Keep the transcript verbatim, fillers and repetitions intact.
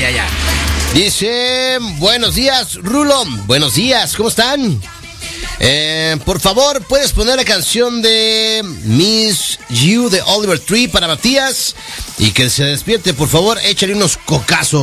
ay, ay, ay. Dice, buenos días, Rulo. Buenos días, ¿cómo están? Eh, por favor, ¿puedes poner la canción de Miss You de Oliver Tree para Matías? Y que se despierte, por favor, échale unos cocazos.